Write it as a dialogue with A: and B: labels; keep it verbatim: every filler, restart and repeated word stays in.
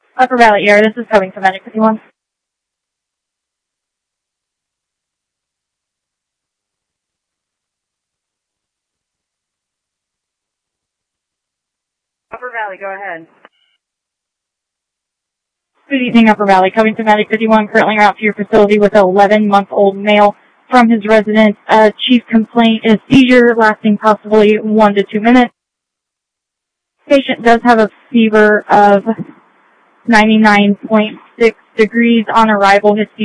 A: Upper Valley Air, this is Covington Medic fifty-one.
B: Upper Valley, go ahead.
A: Good evening, Upper Valley. Covington Medic fifty-one, currently route to your facility with an eleven-month-old male from his residence. Uh, chief complaint is seizure lasting possibly one to two minutes. Patient does have a fever of ninety-nine point six degrees on arrival. His